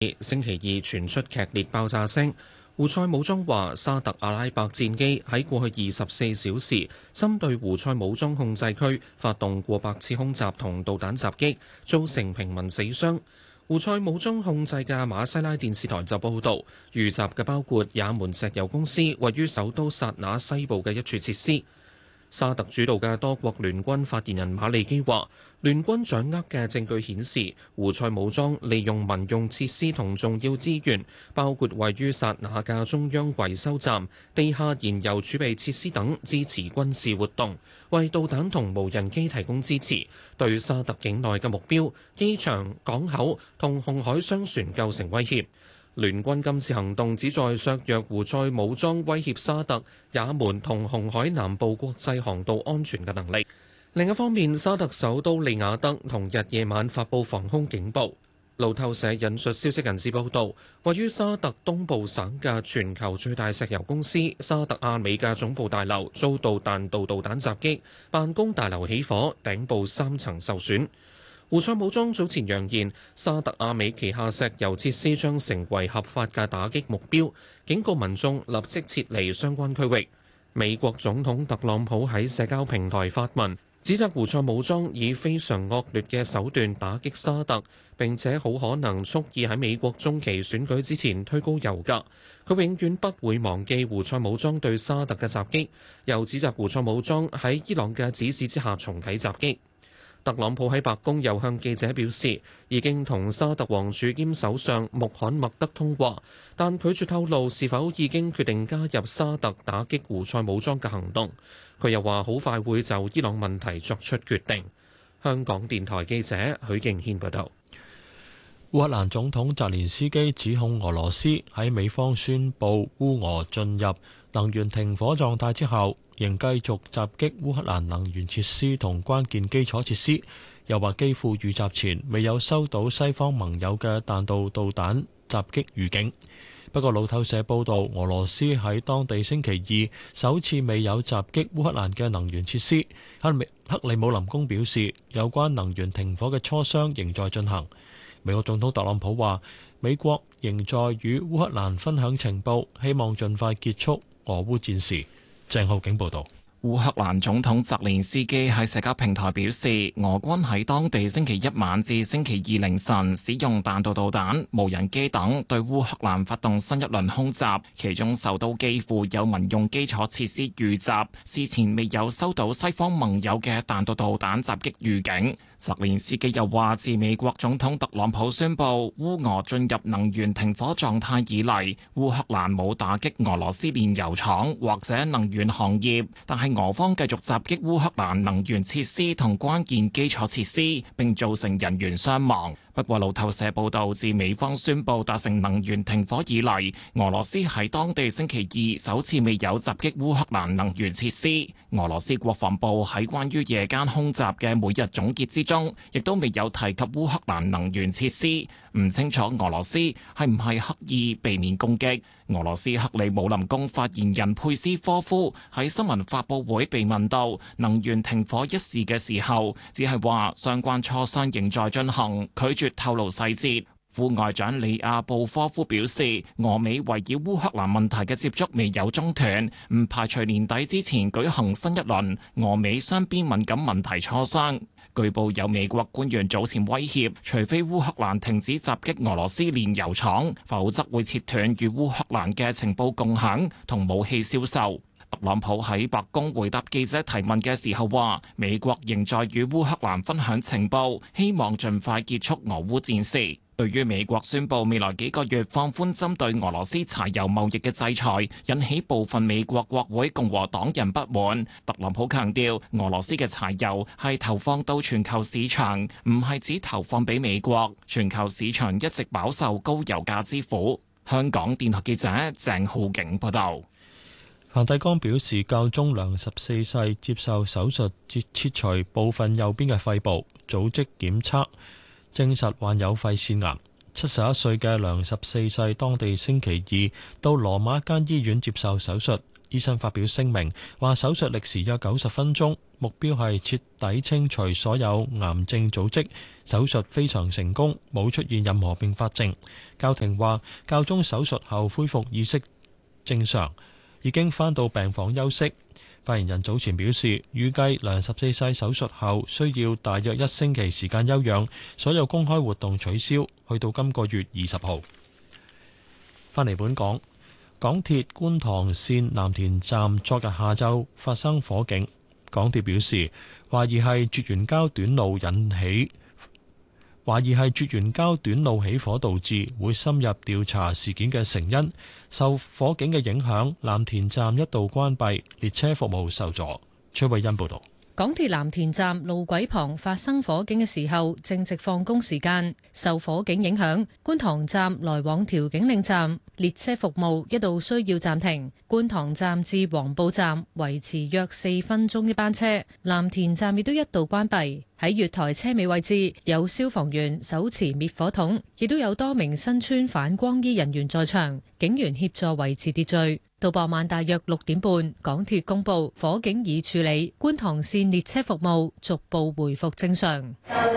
星期二傳出劇烈爆炸聲。胡塞武裝話，沙特阿拉伯戰機喺過去24小時針對胡塞武裝控制區發動過百次空襲同導彈襲擊，造成平民死傷。胡塞武裝控制嘅馬西拉電視台就報導，遇襲嘅包括也門石油公司位於首都薩那西部嘅一處設施。沙特主導嘅多國聯軍發言人馬利基話，聯軍掌握嘅證據顯示，胡塞武裝利用民用設施同重要資源，包括位於薩那嘅中央維修站、地下燃油儲備設施等，支持軍事活動，為導彈同無人機提供支持，對沙特境內嘅目標、機場、港口同紅海商船構成威脅。聯軍今次行動旨在削弱胡塞武裝威脅沙特、也門同紅海南部國際航道安全嘅能力。另一方面，沙特首都利雅得同日夜晚發布防空警報。路透社引述消息人士報道，位於沙特東部省嘅全球最大石油公司沙特阿美嘅總部大樓遭到彈道導彈襲擊，辦公大樓起火，頂部3層受損。胡塞武裝早前揚言，沙特阿美旗下石油設施將成為合法嘅打擊目標，警告民眾立即撤離相關區域。美國總統特朗普喺社交平台發文，指責胡塞武裝以非常惡劣嘅手段打擊沙特，並且好可能蓄意喺美國中期選舉之前推高油價。佢永遠不會忘記胡塞武裝對沙特嘅襲擊，又指責胡塞武裝喺伊朗嘅指示之下重啟襲擊。特朗普喺白宮又向記者表示，已經同沙特王儲兼首相穆罕默德通話，但拒絕透露是否已經決定加入沙特打擊胡塞武裝嘅行動。佢又話好快會就伊朗問題作出決定。香港電台記者許敬軒報道。 烏克蘭總統澤連斯基指控俄羅斯喺美方宣布烏俄進入能源停火狀態之後，仍繼續襲擊烏克蘭能源設施同關鍵基礎設施，又話基輔遇襲前未有收到西方盟友嘅彈道導彈襲擊預警。不過路透社報道，俄羅斯喺當地星期二首次未有襲擊烏克蘭嘅能源設施。克里姆林宮表示，有關能源停火嘅磋商仍在進行。美國總統特朗普話，美國仍在與烏克蘭分享情報，希望盡快結束俄烏戰事。鄭浩景報道。 烏克蘭總統澤連斯基喺社交平台表示，俄軍喺當地星期一晚至星期二凌晨使用彈道導彈、無人機等對烏克蘭發動新一輪空襲，其中首都基輔有民用基礎設施遇襲，事前未有收到西方盟友嘅彈道導彈襲擊預警。澤連斯基又話，自美國總統特朗普宣布烏俄進入能源停火狀態以嚟，烏克蘭冇打擊俄羅斯煉油廠或者能源行業，但係俄方繼續襲擊烏克蘭能源設施同關鍵基礎設施，並造成人員傷亡。不過路透社報道，自美方宣布達成能源停火以嚟，俄羅斯喺當地星期二首次未有襲擊烏克蘭能源設施。俄羅斯國防部喺關於夜間空襲嘅每日總結之中，亦都未有提及烏克蘭能源設施。唔清楚俄羅斯係唔係刻意避免攻擊。俄羅斯克里姆林宮發言人佩斯科夫喺新聞發佈會被問到能源停火一事嘅時候，只係話相關磋商仍在進行，拒絕透露細節。副外長里亞布科夫表示，俄美圍繞烏克蘭問題嘅接觸未有中斷，唔排除年底之前舉行新一輪俄美雙邊敏感問題磋商。據報有美國官員早前威脅，除非烏克蘭停止襲擊俄羅斯煉油廠，否則會切斷與烏克蘭嘅情報共享同武器銷售。特朗普喺白宮回答記者提問嘅時候話，美國仍在與烏克蘭分享情報，希望盡快結束俄烏戰事。對於美國宣布未來幾個月放寬針對俄羅斯柴油貿易嘅制裁，引起部分美國國會共和黨人不滿。特朗普強調，俄羅斯嘅柴油係投放到全球市場，唔係只投放俾美國。全球市場一直飽受高油價之苦。香港電台記者鄭浩景報道。 梵蒂岡表示，教宗良14世接受手術切除部分右邊嘅肺部，組織檢測證實患有肺腺癌。71歲嘅良14世當地星期二到羅馬一間醫院接受手術， 醫生發表聲明話，手術歷時約90分鐘，目標係徹底清除所有癌症組織。手術非常成功，冇出現任何併發症。教廷話，教宗手術後恢復意識正常，已經返到病房休息。發言人早前表示，預計梁14世手術後需要大約1星期時間休養，所有公開活動取消，去到今個月20號。返嚟本港，港鐵觀塘線藍田站昨日下晝發生火警，港鐵表示懷疑係絕緣膠短路起火導致，會深入調查事件嘅成因。受火警嘅影響，藍田站一度關閉，列車服務受阻。崔慧欣報道。 港鐵藍田站路軌旁發生火警嘅時候，正值放工時間，受火警影響，觀塘站來往調景嶺站列車服務一度需要暫停。觀塘站至黃埔站維持約4分鐘一班車，藍田站亦都一度關閉。喺月台車尾位置有消防員手持滅火筒，亦都有多名身穿反光衣人員在場，警員協助維持秩序。到傍晚大約6點半，港鐵公布火警已處理，觀塘線列車服務逐步回復正常。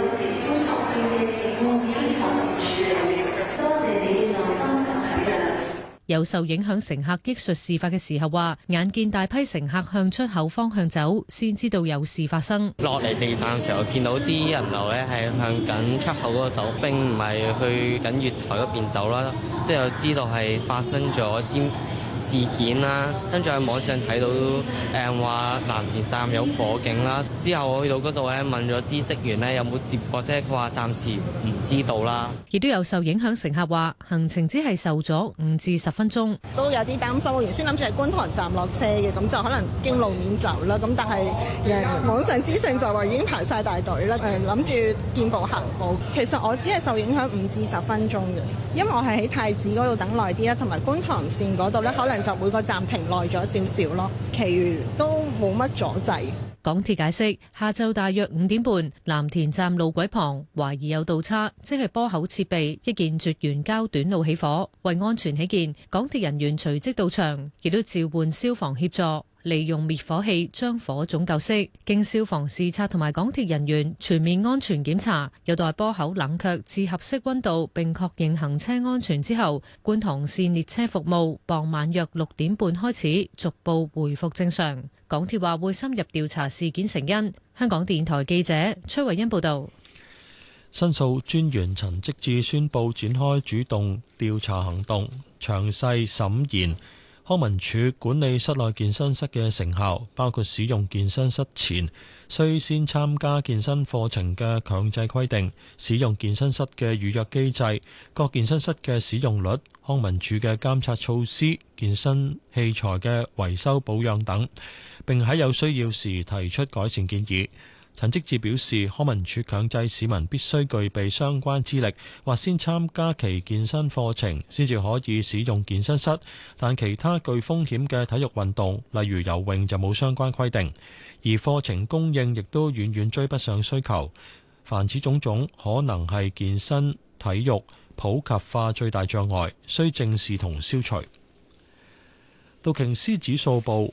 有受影響乘客憶述事發嘅時候話，眼見大批乘客向出口方向走，先知道有事發生。 落嚟地站時候見到啲人流咧係向緊出口嗰個走，並唔係去緊月台嗰邊走啦，都有知道係發生咗啲事件啦，跟住喺網上睇到話藍田站有火警啦，之後我去到嗰度咧問咗啲職員咧有冇接過車，佢話暫時唔知道啦。亦都有受影響乘客話行程只係受阻5至10分鐘， 都有啲擔心。我原先諗住喺觀塘站落車嘅，咁就可能經路面走啦。咁但係網上資訊就話已經排晒大隊啦。諗住見步行步，其實我只係受影響5至10分鐘嘅，因為我係喺太子嗰度等耐啲啦，同埋觀塘線嗰度咧可能就每個站停耐咗少少咯，其餘都冇乜阻滯。 港鐵解釋，下晝大約5點半，藍田站路軌旁懷疑有倒叉，即係波口設備一件絕緣膠短路起火。為安全起見，港鐵人員隨即到場，亦都召喚消防協助，利用滅火器將火種救熄。經消防視察同埋港鐵人員全面安全檢查，有待波口冷卻至合適溫度並確認行車安全之後，觀塘線列車服務傍晚約6點半開始逐步回復正常。港鐵話會深入調查事件成因。香港電台記者崔慧欣報道。 申訴專員陳積志宣布展開主動調查行動，詳細審研康文署管理室內健身室嘅成效，包括使用健身室前須先參加健身課程嘅強制規定，使用健身室嘅預約機制，各健身室嘅使用率，康文署嘅監察措施，健身器材嘅維修保養等，並喺有需要時提出改善建議。陳積志表示，康文署強制市民必須具備相關資歷或先參加其健身課程，先至可以使用健身室，但其他具風險嘅體育運動，例如游泳就冇相關規定，而課程供應亦都遠遠追不上需求。凡此種種可能係健身體育普及化最大障礙，需正視同消除。道瓊斯指數報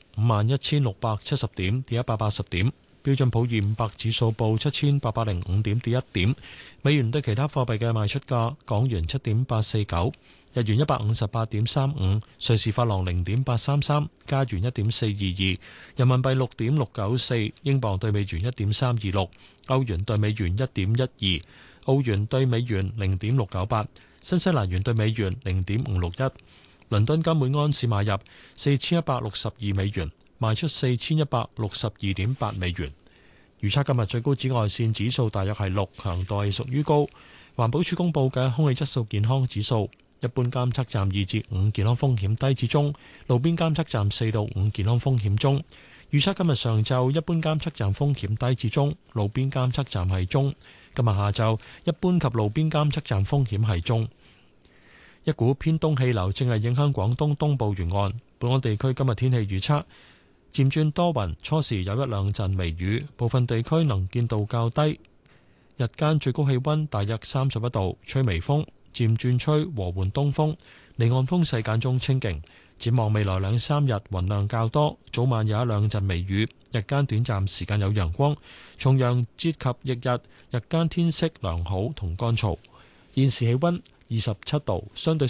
51,670點，跌180點。標準普爾500指數報7,805點，跌1點。美元對其他貨幣嘅賣出價：港元7.849，日元158.35，瑞士法郎0.833，加元1.422，人民幣6.694，英鎊對美元1.326，歐元對美元1.12，澳元對美元0.698，新西蘭元對美元0.561。倫敦金每安士買入4,162美元，賣出4,162.8美元。預測今日最高紫外線指數大約係6，強度係屬於高。環保署公佈嘅空氣質素健康指數，一般監測站2至5，健康風險低至中；路邊監測站4到5，健康風險中。預測今日上晝一般監測站風險低至中，路邊監測站係中。今日下晝一般及路邊監測站風險係中。一股偏東氣流正係影響廣東東部沿岸，本港地區今日天氣預測漸轉多雲，初時有一兩陣微雨，部分地區能見度較低。日間最高氣溫大約31度，吹微風，漸轉吹和緩東風，離岸風勢間中清勁。 展望未來兩三日，雲量較多，早晚有一兩陣微雨，日間短暫時間有陽光，重陽節及翌日，日間天色良好同乾燥。現時氣溫27度，相對